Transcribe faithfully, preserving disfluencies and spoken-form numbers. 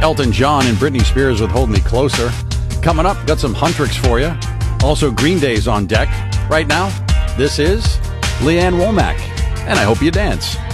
Elton John and Britney Spears with Hold Me Closer. Coming up, got some Huntrix for you. Also, Green Day's on deck. Right now, this is Leanne Womack, and I hope you dance.